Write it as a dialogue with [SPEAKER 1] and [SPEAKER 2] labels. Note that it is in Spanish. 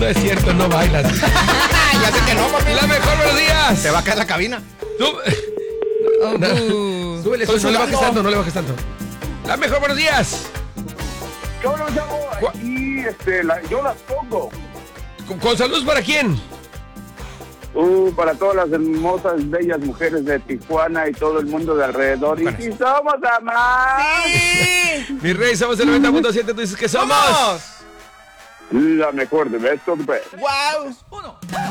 [SPEAKER 1] No es cierto, no bailas.
[SPEAKER 2] Ya sé que no, papi.
[SPEAKER 1] La mejor, buenos días.
[SPEAKER 2] Se va a caer la cabina.
[SPEAKER 1] Súbele, no le bajes tanto, no le bajes tanto. La mejor, buenos días.
[SPEAKER 3] ¿Qué onda, chavo? Aquí, yo las pongo.
[SPEAKER 1] ¿Con saludos para quién?
[SPEAKER 3] Para todas las hermosas, bellas mujeres de Tijuana y todo el mundo de alrededor. Y si somos amantes.
[SPEAKER 2] ¡Sí!
[SPEAKER 1] Mi rey, somos el 90.7, tú dices que somos.
[SPEAKER 3] La mejor de Best of the Best.
[SPEAKER 2] ¡Wow!